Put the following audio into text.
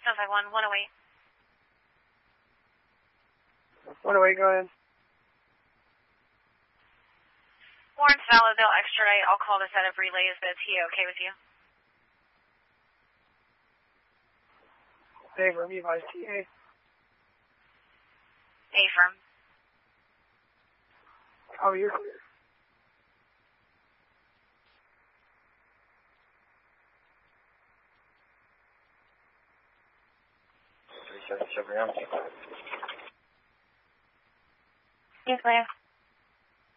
751, 108. 108, go ahead. Lawrence Valadale, extradite. I'll call this out of relay. Is the TA okay with you? Affirm, advise TA. Affirm. Oh, you're clear. You're clear.